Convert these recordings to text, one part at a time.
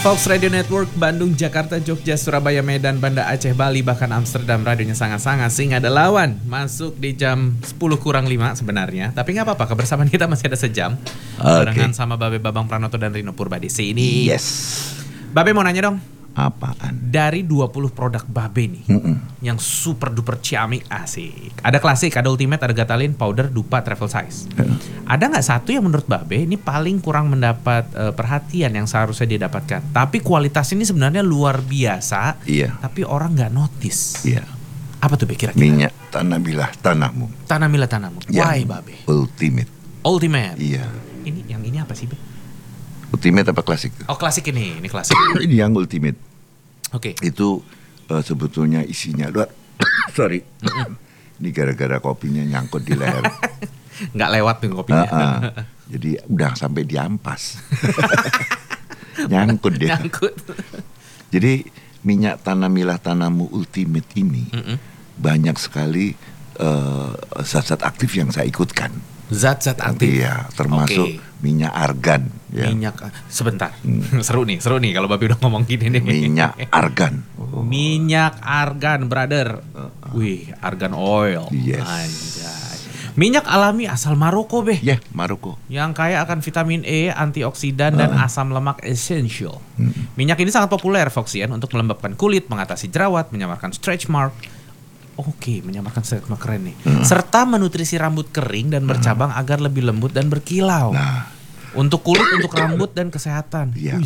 Fox Radio Network, Bandung, Jakarta, Jogja, Surabaya, Medan, Banda Aceh, Bali, bahkan Amsterdam. Radionya sangat-sangat sehingga ada lawan. Masuk di jam 10 kurang 5 sebenarnya. Tapi gak apa-apa, kebersamaan kita masih ada sejam. Barengan sama Babe Babang Pranoto dan Rino Purbadisi ini. Yes. Babe mau nanya dong. Apaan? Dari 20 produk Babe nih, yang super duper ciamik, asik. Ada klasik, ada ultimate, ada gatalin, powder, dupa, travel size. Ada nggak satu yang menurut Babe ini paling kurang mendapat perhatian yang seharusnya dia dapatkan? Tapi kualitas ini sebenarnya luar biasa. Iya. Tapi orang nggak notice. Iya. Apa tuh Be kira-kira? Minyak Tanamilah Tanahmu. Tanamilah Tanahmu. Why Babe? Ultimate. Ultimate. Iya. Ini apa sih Be? Ultimate apa klasik? Oh klasik ini klasik. Ini yang ultimate. Oke. Itu sebetulnya isinya luar. Sorry. Ini gara-gara kopinya nyangkut di leher. Nggak lewat tuh kopinya. Jadi udah sampai diampas. Nyangkut dia. Nyangkut. Jadi minyak Tanamilah Tanahmu Ultimate ini banyak sekali zat-zat aktif yang saya ikutkan. Zat-zat aktif. Iya, termasuk minyak argan. Ya. Minyak sebentar. Seru nih kalau Babi udah ngomong gini nih. Minyak argan. Minyak argan, brother. Wih, argan oil. Yes. Anjay. Minyak alami asal Maroko, Be. Ya, Maroko. Yang kaya akan vitamin E, antioksidan dan asam lemak essential. Minyak ini sangat populer Foxian untuk melembabkan kulit, mengatasi jerawat, menyamarkan stretch mark. Oke, menyamarkan stretch mark keren nih. Serta menutrisi rambut kering dan bercabang agar lebih lembut dan berkilau. Nah, untuk kulit, untuk rambut dan kesehatan. Iya.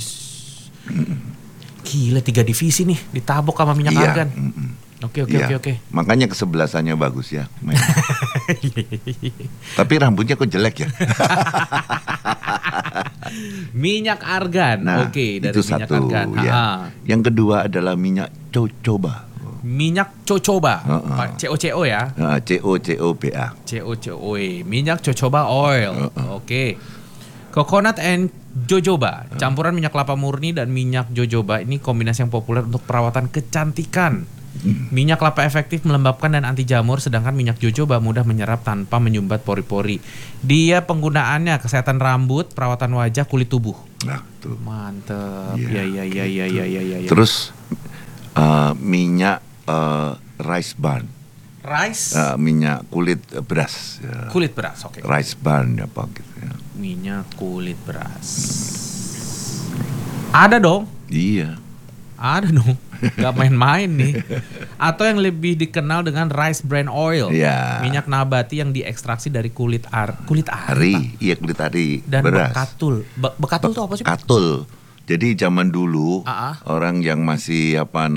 Gila 3 divisi nih ditabok sama minyak argan. Oke. Makanya kesebelasannya bagus ya. Tapi rambutnya kok jelek ya? Minyak argan. Nah, Oke, dari itu minyak satu. argan. Ya. Yang kedua adalah minyak cocoba. Minyak cocoba. COCO ya. COCOBA. COCOE. Minyak cocoba oil. Oke. Coconut and jojoba. Campuran minyak kelapa murni dan minyak jojoba ini kombinasi yang populer untuk perawatan kecantikan. Minyak kelapa efektif melembabkan dan anti jamur, sedangkan minyak jojoba mudah menyerap tanpa menyumbat pori-pori. Dia penggunaannya kesehatan rambut, perawatan wajah, kulit tubuh. Nah, tuh. Mantep. Ya, Ya. Terus minyak rice barn. Rice? Minyak kulit beras. Ya. Kulit beras, oke. Rice barn apa gitu ya. Minyak kulit beras. Ada dong. Iya. Ada dong. Gak main-main nih. Atau yang lebih dikenal dengan rice bran oil. Ya. Minyak nabati yang diekstraksi dari kulit ari. Kulit ari. Dan beras. bekatul. Bekatul itu apa sih? Katul. Jadi zaman dulu orang yang masih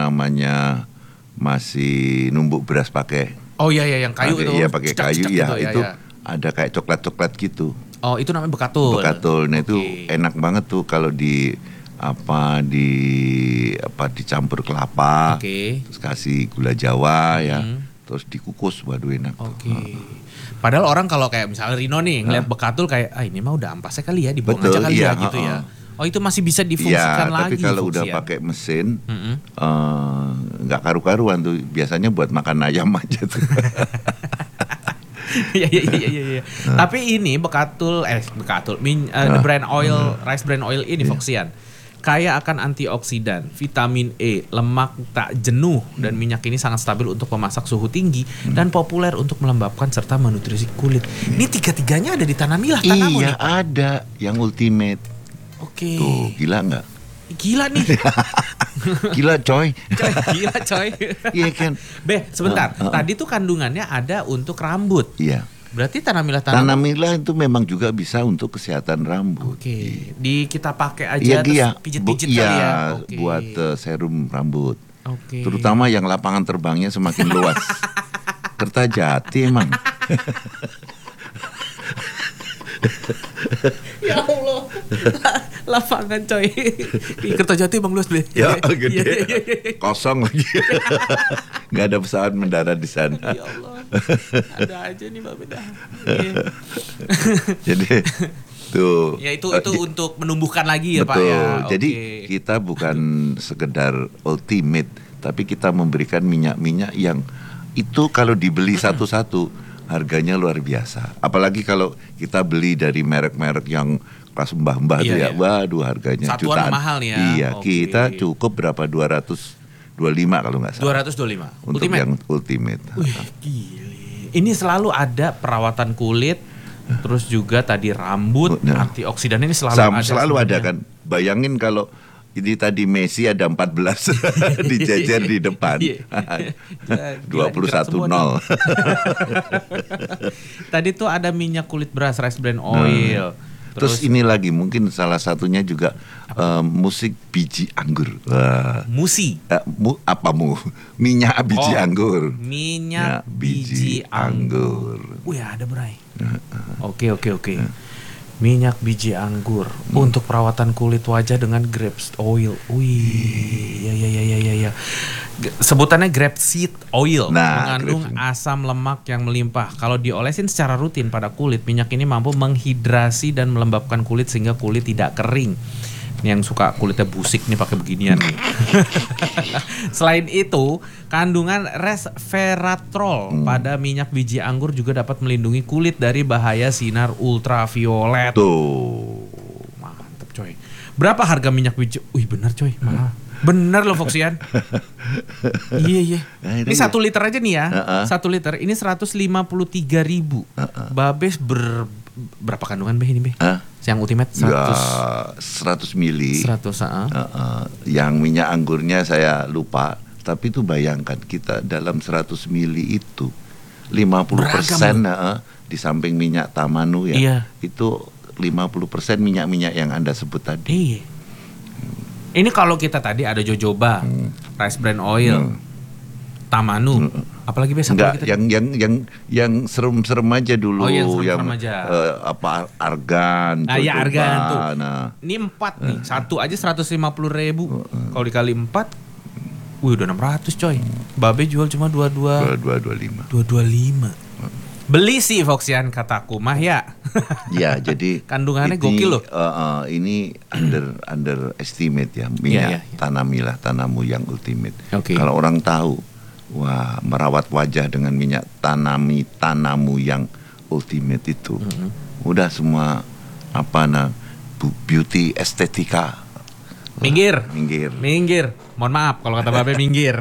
masih numbuk beras pakai. Oh iya yang kayu itu. Iya pakai kayu ya. Gitu, itu ada kayak coklat-coklat gitu. Oh itu namanya bekatul. Bekatul. Nah itu enak banget tuh kalau dicampur kelapa. Terus kasih gula Jawa ya. Terus dikukus, waduh enak. Padahal orang kalau kayak misalnya Rino nih ngeliat bekatul kayak ini mah udah ampasnya kali ya, dibuang aja kali ya gitu ya. Oh itu masih bisa difungsikan lagi. Tapi kalau udah pakai mesin nggak karu-karuan tuh, biasanya buat makan ayam aja tuh. Iya. Tapi ini bekatul brand oil, rice bran oil ini Foxian kaya akan antioksidan, vitamin E, lemak tak jenuh, dan minyak ini sangat stabil untuk memasak suhu tinggi dan populer untuk melembabkan serta menutrisi kulit. Ini tiga-tiganya ada di Tanamilah Tanahmu. Iya ada yang ultimate. Oke. Tuh gila nggak? Gila nih. Gila coy. Gila coy. Iya kan. Be sebentar. Tadi tuh kandungannya ada untuk rambut. Iya. Berarti Tanamilah itu memang juga bisa untuk kesehatan rambut. Oke. Kita pakai aja terus pijit-pijit kali ya. Buat serum rambut. Oke. Terutama yang lapangan terbangnya semakin luas. Kertajati emang. Ya Allah. Lapangan coy. Di Kertajati emang luas deh. Ya gede. Kosong lagi. Gak ada pesawat mendarat di sana. Ya Allah. Ada aja nih Mbak Beda. Jadi tuh. Ya itu untuk menumbuhkan lagi ya betul. Pak ya. Jadi kita bukan sekedar ultimate, tapi kita memberikan minyak-minyak yang itu kalau dibeli satu-satu harganya luar biasa. Apalagi kalau kita beli dari merek-merek yang pas mbah-mbah Iya, tuh ya, iya. waduh harganya Satuan jutaan. mahal nih ya. Iya, Oke. kita cukup berapa 225 kalau nggak salah. 225. Untuk Ultimate. yang ultimate. Wih, gile. Ini selalu ada perawatan kulit, terus juga tadi rambut, Nah. antioksidan ini selalu ada. Selalu ada sebenarnya. kan. Bayangin kalau ini tadi Messi ada 14 dijejer di depan. Iya. Gila, 21-0. Tadi tuh ada minyak kulit beras rice bran oil. Terus ini lagi mungkin salah satunya juga musik biji anggur. Wah. musi, Minyak biji anggur. minyak Ya, biji anggur. Wih, ada Bray. Oke. Minyak biji anggur untuk perawatan kulit wajah dengan grape oil. Wih, ya. Sebutannya grape seed oil, Nah, mengandung grape asam lemak yang melimpah. Kalau diolesin secara rutin pada kulit, minyak ini mampu menghidrasi dan melembabkan kulit sehingga kulit tidak kering. Ini yang suka kulitnya busik nih pakai beginian nih. Selain itu, kandungan resveratrol pada minyak biji anggur juga dapat melindungi kulit dari bahaya sinar ultraviolet. Tuh. Mantep coy. Berapa harga minyak biji? Wih bener coy, mahal. Bener loh Foxian. Iya. Nah, Ini itu 1 liter aja nih ya. Uh-uh. 1 liter ini 153.000. Babes berapa kandungan Beh ini Beh? Hah? Yang ultimate 100. Ya 100 mili. 100 Yang minyak anggurnya saya lupa. Tapi itu bayangkan kita dalam 100 mili itu 50% di samping minyak tamanu ya. Iya. Itu 50% minyak-minyak yang Anda sebut tadi. Iya. Ini kalau kita tadi ada jojoba, rice bran oil, tamanu, apalagi biasa Enggak, yang serem-serem aja dulu. Oh, yang serem-serem aja. Argan. Nah, ya jojoba. argan tuh. Nah, Ini 4 nih, satu aja 150.000. Kalau dikali 4, wih udah 600 coy. Babe jual cuma 2225. 225. Beli sih Foxian kataku mah ya. Ya, jadi Kandungannya ini, gokil loh. Ini underestimate ya minyak Iya. tanamilah tanamu yang ultimate. Oke. Kalau orang tahu, wah merawat wajah dengan minyak tanamu yang ultimate itu, udah semua beauty estetika. Minggir. Minggir. Mohon maaf kalau kata Babe minggir.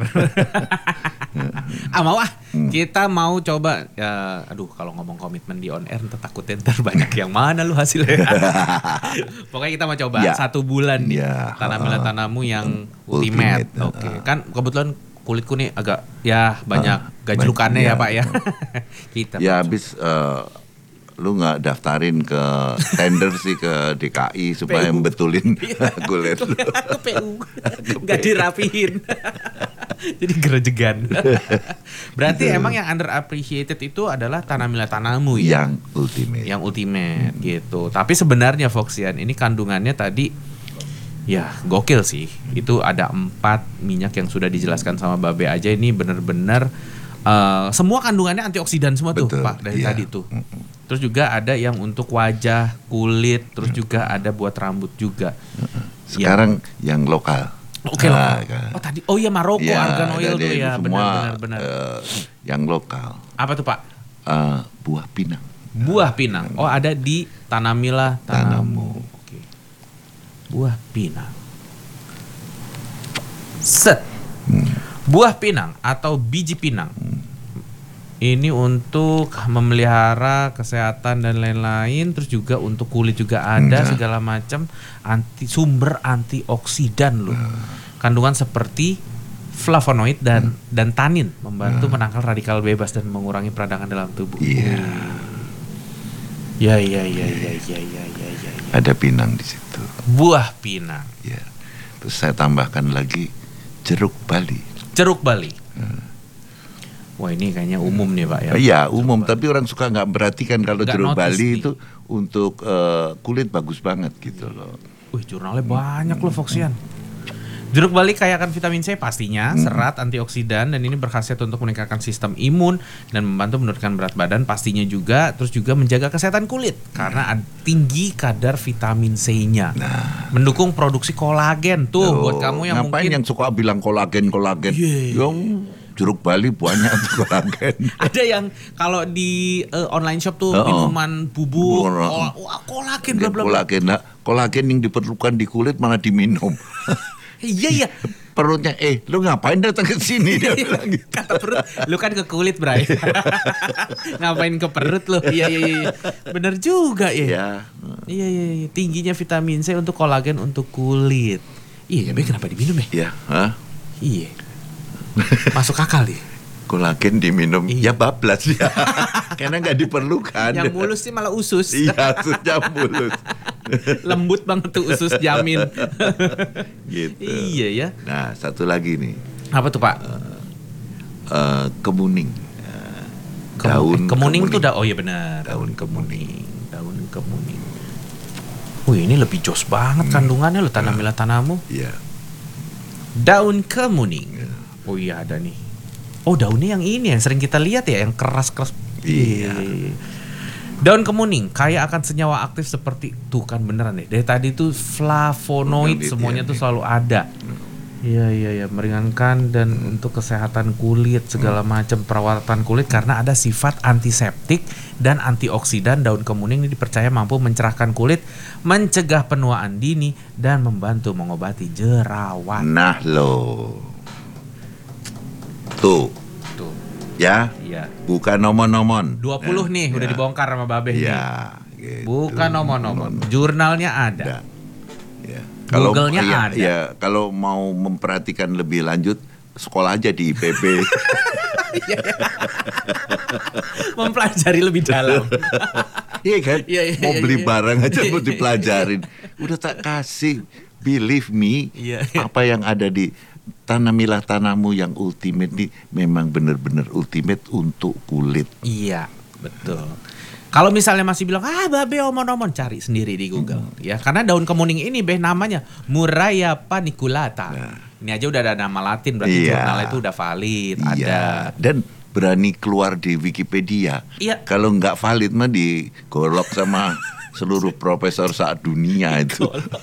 Kita mau coba ya, aduh kalau ngomong komitmen di on air takutnya ntar banyak yang mana lu hasilnya. Pokoknya kita mau coba Ya. 1 bulan nih Ya. tanamilah tanamu yang Ultimate. ultimate. Oke. Kan kebetulan kulitku nih agak ya banyak gajlukannya ya ya. Pak ya. Kita Ya mau habis lu nggak daftarin ke tender sih ke DKI supaya PU. membetulin kulit lu. ke PU nggak dirapihin. Jadi gerejegan. Berarti emang yang underappreciated itu adalah tanamilah tanamu ya. Yang ultimate. Gitu. Tapi sebenarnya Foxian ini kandungannya tadi ya gokil sih. Itu ada 4 minyak yang sudah dijelaskan sama Babe aja, ini bener-bener semua kandungannya antioksidan semua tuh Betul, Pak dari iya. tadi tuh. Terus juga ada yang untuk wajah, kulit, terus juga ada buat rambut juga. Sekarang yang lokal. Oke lokal. Kan. Oh tadi, oh iya Maroko, Ya, argan oil jadi tuh ya, semua, benar. yang lokal. Apa tuh Pak? Buah pinang. Buah pinang. Oh ada di tanamilah tanamu. Tanamu. Oke. Buah pinang. Set. Buah pinang atau biji pinang. Ini untuk memelihara kesehatan dan lain-lain, terus juga untuk kulit juga ada segala macam sumber antioksidan loh. Kandungan seperti flavonoid dan tanin membantu menangkal radikal bebas dan mengurangi peradangan dalam tubuh. Iya. Ya. Ada pinang di situ. Buah pinang. Ya. Terus saya tambahkan lagi jeruk Bali. Jeruk Bali. Wah ini kayaknya umum nih Pak ya. Iya umum, tapi orang suka nggak perhatikan kalau Nggak jeruk notice Bali nih. itu untuk kulit bagus banget gitu loh. Wih jurnalnya banyak loh Foxian. Jeruk Bali kaya akan vitamin C pastinya, serat, antioksidan, dan ini berkhasiat untuk meningkatkan sistem imun dan membantu menurunkan berat badan pastinya juga, terus juga menjaga kesehatan kulit karena tinggi kadar vitamin C-nya. Mendukung produksi kolagen tuh buat kamu yang Ngapain mungkin yang suka bilang kolagen? Iya. Yang Jeruk Bali banyak tuh kolagen. Ada yang kalau di online shop tuh minuman bubuk, kolagen bla bla bla. Kolagen yang diperlukan di kulit malah diminum. Iya. Perutnya, lu ngapain datang ke sini? Dia bilang gitu. Kata perut, lu kan ke kulit, Bray. Ngapain ke perut lu? Iya. Bener juga ya. Iya. Tingginya vitamin C untuk kolagen untuk kulit. Iya, kenapa diminum ya? Iya, Iya. Masuk akal nih. Kolagen diminum, ya bablas ya. Karena nggak diperlukan. Yang mulus sih malah usus. Iya, ususnya mulus. Lembut banget tuh usus, jamin. Gitu. Iya ya. Nah, satu lagi nih. Apa tuh Pak? Kemuning. Kemuning tuh oh iya benar. Daun kemuning. Wih, ini lebih jos banget kandungannya lo, tanamilah tanamu. Iya. Daun kemuning. Oh iya ada nih. Oh daunnya yang ini yang sering kita lihat ya, yang keras-keras. Iya. Daun kemuning kaya akan senyawa aktif seperti tuh kan beneran deh. Dari tadi tuh flavonoid semuanya tuh selalu ada. Iya, meringankan dan untuk kesehatan kulit segala macam perawatan kulit karena ada sifat antiseptik dan antioksidan. Daun kemuning ini dipercaya mampu mencerahkan kulit, mencegah penuaan dini dan membantu mengobati jerawat. Nah lo, tuh. Ya, iya. Bukan nomor-nomor. 20 nih udah dibongkar sama Babe nih. Gitu. Bukan nomor-nomor. Jurnalnya ada. Ya. Google-nya ada. Ya, kalau mau memperhatikan lebih lanjut, sekolah aja di IPB. Mempelajari lebih dalam. Iya kan? Iya, mau beli barang aja mau dipelajarin. Udah tak kasih, believe me, apa yang ada di tanamilah tanamu yang ultimate nih memang benar-benar ultimate untuk kulit. Iya, betul. Kalau misalnya masih bilang Babe omon-omon, cari sendiri di Google ya. Karena daun kemuning ini namanya Murraya paniculata. Ini aja udah ada nama Latin, berarti jurnalnya itu udah valid, ada. Dan berani keluar di Wikipedia. Iya. Kalau nggak valid mah digolok sama seluruh profesor saat dunia itu.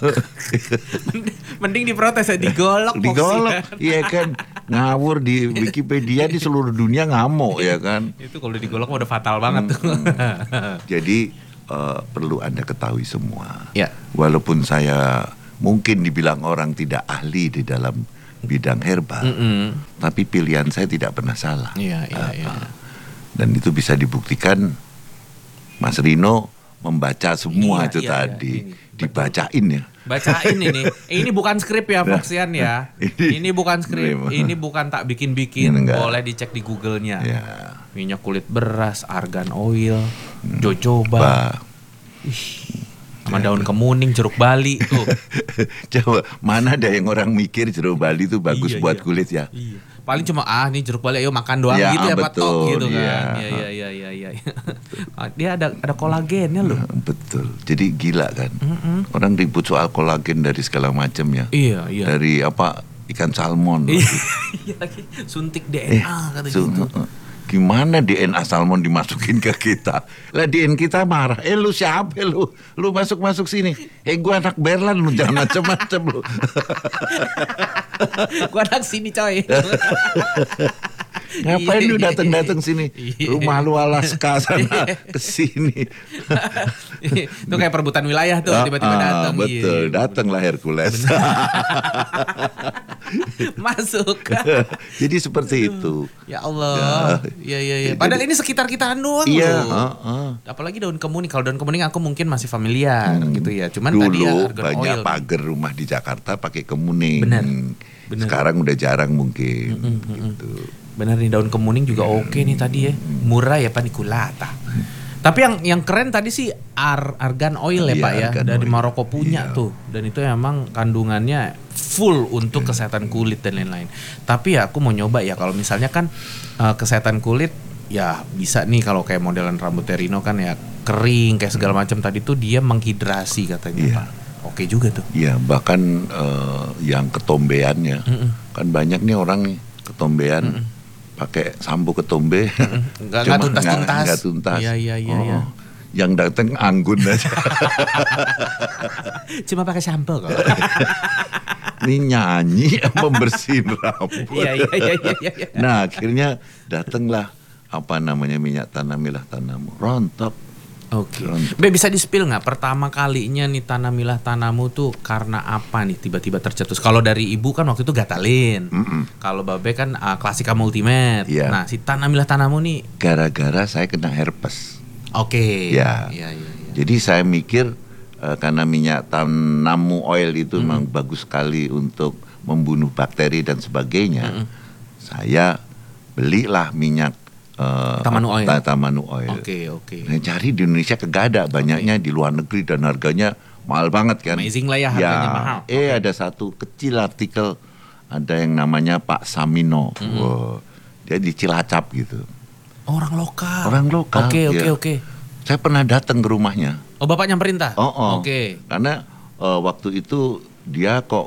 Mending diprotes ya, digolok. Iya kan, ngawur di Wikipedia di seluruh dunia ngamuk ya kan. Itu kalau digolok udah fatal banget tuh. Jadi perlu Anda ketahui semua. Ya. Walaupun saya mungkin dibilang orang tidak ahli di dalam bidang herbal, tapi pilihan saya tidak pernah salah. Iya. Dan itu bisa dibuktikan. Mas Rino membaca semua itu tadi, dibacain ya. Bacain ini. Ini bukan skrip ya, Foxian ya. Ini bukan skrip. Ini bukan tak bikin-bikin. Boleh dicek di Google-nya. Ya. Minyak kulit beras, argan oil, jojoba. Sama daun kemuning, jeruk Bali tuh. Coba mana ada yang orang mikir jeruk Bali itu bagus buat kulit ya? Iya. Paling cuma nih jeruk Bali ayo makan doang gitu ya patok gitu kan. Iya. Dia ada kolagennya loh. Betul. Jadi gila kan. Orang ribut soal kolagen dari segala macam ya. Iya. Dari ikan salmon. Iya lagi suntik DNA kata gitu. Gimana DNA salmon dimasukin ke kita? Lah DNA kita marah. Lu siapa lu? Lu masuk sini. Gua anak Berlan, lu jangan macem-macem lu. Gua anak sini coy. Ngapain lu datang sini? Rumah lu Alaska sana ke sini. Itu kayak perebutan wilayah tuh, tiba-tiba datang. Betul, datanglah Hercules. Masuk. Jadi seperti itu. Ya Allah. Iya. Padahal ini sekitar kita doang loh. Apalagi daun kemuning. Kalau daun kemuning aku mungkin masih familiar gitu ya. Cuman dulu tadi ya argan banyak oil. pagar rumah di Jakarta pakai kemuning. Benar. Sekarang udah jarang mungkin gitu. Benar nih, daun kemuning juga oke nih tadi ya. Murah ya paniculata. Tapi yang keren tadi sih argan oil ya Pak ya, dari Maroko punya tuh. Dan itu emang kandungannya full untuk kesehatan kulit dan lain-lain. Tapi ya aku mau nyoba ya, kalau misalnya kan kesehatan kulit ya bisa nih, kalau kayak modelan rambut Rino kan ya kering kayak segala macam tadi tuh dia menghidrasi katanya Pak. Oke juga tuh. Iya, bahkan yang ketombeannya kan banyak nih orang nih ketombean pakai sampo ketombe nggak tuntas. Iya. Yang datang anggun aja. Cuma pakai sampo kok. nyanyi membersihin rambut. Iya. Nah akhirnya datanglah minyak tanamilah tanamu rontok. Oke. Be, bisa di-spill nggak pertama kalinya nih tanamilah tanamu tuh karena apa nih tiba-tiba tercetus? Kalau dari ibu kan waktu itu Gatalin. Kalau Babe kan Klasika Multimate. Iya. Nah si tanamilah tanamu nih Gara-gara saya kena herpes. oke. Ya. Iya. Jadi saya mikir karena minyak tanamu oil itu memang bagus sekali untuk membunuh bakteri dan sebagainya. Saya belilah minyak Tamanu Oil. Tamanu Oil. Oke. Nah, cari di Indonesia kagak ada, banyaknya di luar negeri dan harganya mahal banget kan. Amazing lah ya harganya mahal. Ada satu kecil artikel ada yang namanya Pak Samino. Wow, dia di Cilacap gitu. Orang lokal. Oke. Saya pernah datang ke rumahnya. Oh bapak nyamperin tak? Oke. Karena waktu itu dia kok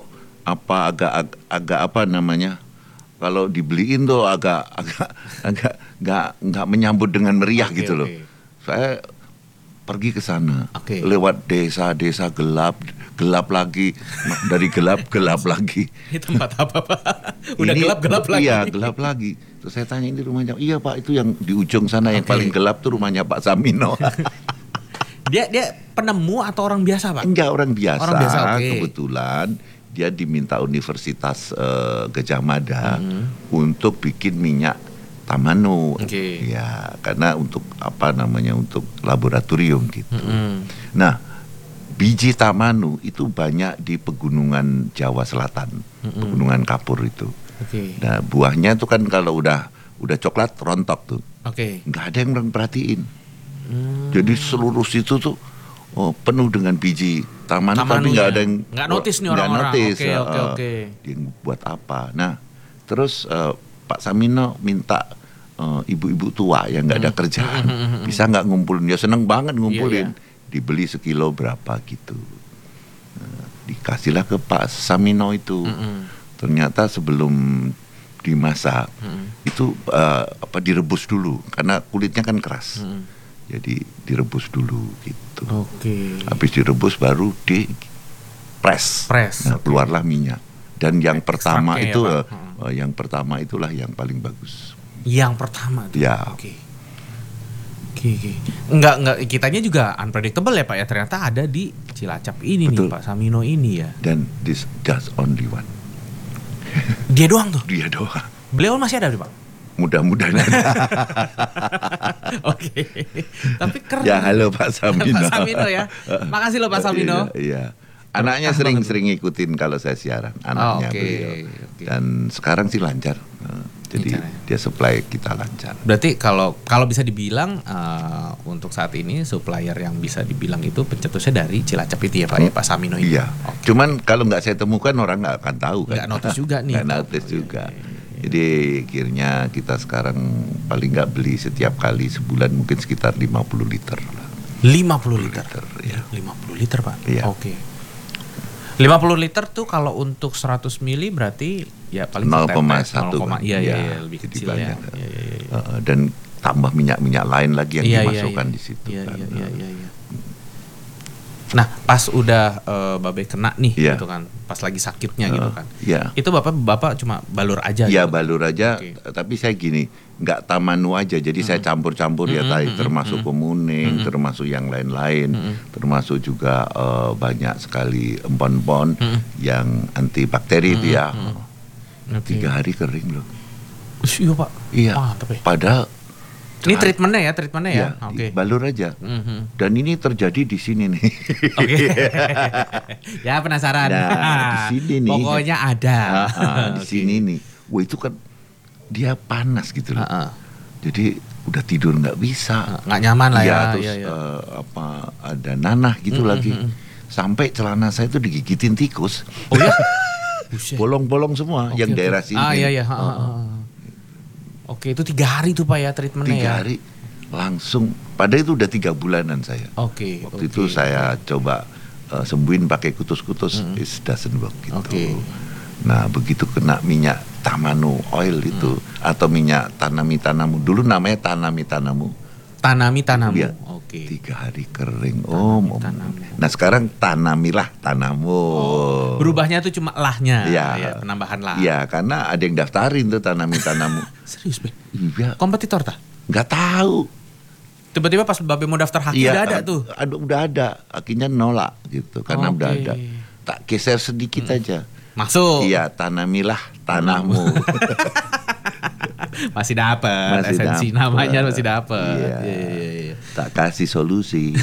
agak kalau dibeliin tuh agak nggak menyambut dengan meriah gitu loh. Saya pergi ke sana, lewat desa gelap lagi, dari gelap lagi. Ini tempat apa Pak? Udah gelap lagi. Iya gelap lagi. Terus saya tanya ini rumahnya, iya Pak itu yang di ujung sana yang paling gelap tuh rumahnya Pak Samino. Dia penemu atau orang biasa Pak? Enggak, orang biasa. Okay. Kebetulan dia diminta Universitas Gajah Mada untuk bikin minyak Tamanu. Ya, karena untuk untuk laboratorium gitu. Nah, biji Tamanu itu banyak di pegunungan Jawa Selatan, pegunungan Kapur itu. Nah, buahnya itu kan kalau udah coklat rontok tuh. Nggak ada yang perhatiin. Jadi seluruh situ tuh penuh dengan biji Tamanu tapi nggak ada yang notice nih orang-orang. Oke. Dia buat apa? Nah, terus Pak Samino minta ibu-ibu tua yang nggak ada kerjaan bisa nggak ngumpulin? Dia seneng banget ngumpulin. Dibeli sekilo berapa gitu. Dikasihlah ke Pak Samino itu. Ternyata sebelum dimasak itu direbus dulu karena kulitnya kan keras. Jadi direbus dulu gitu. Habis direbus baru di press. Nah, keluarlah minyak. Dan yang pertama itu yang pertama itulah yang paling bagus. Yang pertama tuh. Ya. Oke. Enggak kitanya juga unpredictable ya Pak ya. Ternyata ada di Cilacap ini. Betul. Nih Pak Samino ini ya. Dan this just only one. Dia doang tuh. Dia doang. Beliau masih ada Pak? Mudah-mudahan ada. Oke. Tapi keren. Ya halo Pak Samino. Pak Samino ya. Makasih loh Pak Samino. Iya. Anaknya sering ngikutin kalau saya siaran. Anaknya beliau. Dan sekarang sih lancar. Jadi dia supply kita lancar. Berarti kalau bisa dibilang untuk saat ini supplier yang bisa dibilang itu pencetusnya dari Cilacap itu ya Pak ya Pak Samino ini. Iya. Cuman kalau nggak saya temukan orang nggak akan tahu kan. Nggak notice juga nih. Nggak notice juga. Jadi akhirnya kita sekarang paling nggak beli setiap kali sebulan mungkin sekitar 50 liter lah. 50 liter ya. 50 liter Pak? Iya. Oke. 50 liter tuh kalau untuk 100 mili berarti ya paling 0,1 Iya, lebih kecil banyak. Ya. Dan tambah minyak-minyak lain lagi yang dimasukkan di situ. Iya. Nah pas udah Babe kena nih gitu kan, pas lagi sakitnya gitu kan, itu bapak cuma balur aja? Iya gitu? Balur aja, tapi saya gini, nggak Tamanu aja, jadi saya campur-campur ya tadi, termasuk kemuning, termasuk yang lain-lain, termasuk juga banyak sekali empon-empon yang antibakteri itu ya. 3 hari kering loh. Iya Pak. Iya. Padahal ini treatmentnya ya. Oke. Balur aja. Dan ini terjadi di sini nih. Oke. Ya penasaran. Nah, di sini nih. Pokoknya ada. Di sini nih. Wah itu kan dia panas gitu loh. Jadi udah tidur nggak bisa. Nggak nyaman lah ya. Terus ada nanah gitu lagi. Sampai celana saya tuh digigitin tikus. Oh ya? Bolong-bolong semua yang daerah sini. Iya. Oke, itu 3 hari tuh Pak ya treatmentnya 3 hari langsung. Padahal itu udah 3 bulanan saya. Waktu itu saya coba sembuhin pakai kutus-kutus, it doesn't work gitu. Nah begitu kena minyak Tamanu oil itu atau minyak tanami tanamu, dulu namanya tanami tanamu. Tanami tanamu. Ya. Oke. 3 hari kering, Om. Tanamu. Nah sekarang tanamilah tanamu. Berubahnya tuh cuma lahnya, Iya. ya, penambahan lah. Iya, karena ada yang daftarin tuh tanami tanamu. Serius, Be? Iya, Kompetitor tak? nggak tahu. Tiba-tiba pas Babe mau daftar haki udah ada tuh. Udah ada. Akhirnya nolak gitu, karena Oke. udah ada. Tak geser sedikit aja. Masuk. Iya, tanamilah tanahmu. Masih dapat Masih esensi dapet. namanya masih dapat. Iya. Iya. Tak kasih solusi.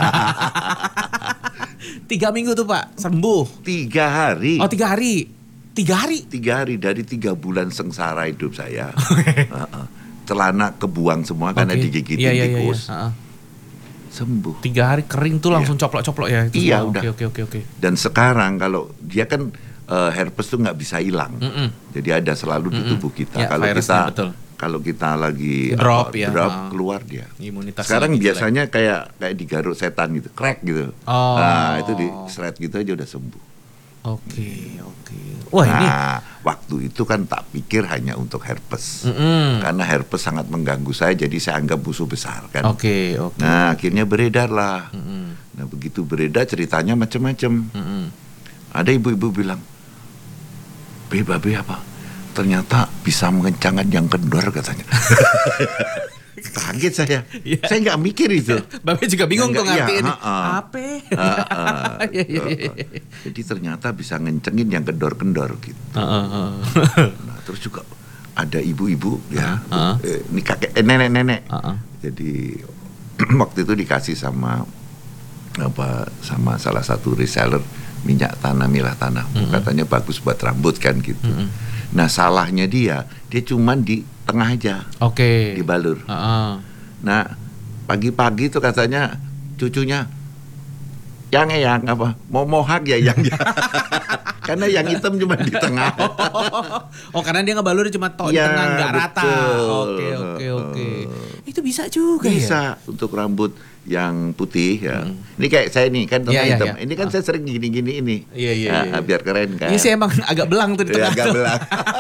3 minggu tuh Pak sembuh. 3 hari. Oh 3 hari. 3 hari. 3 hari dari 3 bulan sengsara hidup saya. Celana kebuang semua karena Oke. digigitin Iya. tikus. Heeh. Sembuh. 3 hari kering tuh langsung coplok-coplok ya. Itu Iya, semua. udah. Oke. Dan sekarang kalau dia kan herpes tuh nggak bisa hilang. Jadi ada selalu di tubuh kita. Ya, Kalau virusnya, kita betul. kalau kita lagi Drop ya. keluar dia. Imunitas Sekarang lagi biasanya kayak digaruk setan gitu, crack gitu. Oh. Nah, itu di seret gitu aja udah sembuh. Oke. Wah ini. Nah, waktu itu kan tak pikir hanya untuk herpes. Mm-mm. Karena herpes sangat mengganggu saya, jadi saya anggap musuh besar kan. Oke. Nah, akhirnya beredar lah. Mm-mm. Nah, begitu beredar ceritanya macam-macam. Mm-mm. Ada ibu-ibu bilang, Babe apa? Ternyata bisa mengencangkan yang kendor katanya. Kaget saya. Iya. Saya nggak mikir itu. Babe juga bingung tuh Enggak, iya, ngertiin. ha-ha. Apa? Iya. Jadi ternyata bisa ngencengin yang kendor-kendor gitu. Nah, terus juga ada ibu-ibu ya, ini kakek, nenek-nenek. Jadi waktu itu dikasih sama salah satu reseller minyak tanamilah tanahmu, katanya bagus buat rambut kan gitu. Nah salahnya dia cuman di tengah aja, Oke. dibalur. Nah pagi-pagi tuh katanya cucunya yang apa mau mohak ya yang karena yang hitam cuma di tengah. Oh karena dia ngebalur cuma di Iya, tengah nggak rata. betul. Oke. Itu bisa juga ya. Bisa untuk rambut yang putih ya. Ini kayak saya nih kan tengah Iya, hitam. iya. Ini kan saya sering gini-gini ini. Iya. Biar keren kan. Ini sih emang agak belang tuh di Ya, tengah. agak tuh. belang.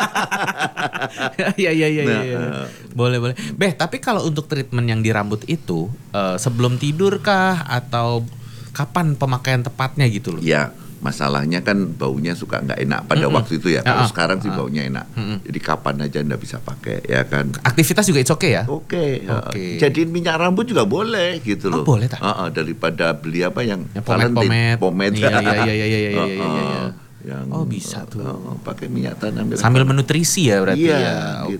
Iya. Boleh. Beh, tapi kalau untuk treatment yang di rambut itu sebelum tidur kah atau kapan pemakaian tepatnya gitu loh? Ya, masalahnya kan baunya suka nggak enak pada waktu itu ya. Kalau sekarang sih baunya enak. Jadi kapan aja ndak bisa pakai ya kan. Aktivitas juga it's okay ya? Oke. Oke. Jadiin minyak rambut juga boleh gitu loh. boleh, tak? Daripada beli apa yang pomade. pomade. Iya. Yang, Oh, bisa tuh. pakai minyak tanam. Sambil menutrisi ya berarti Iya, ya. gitu.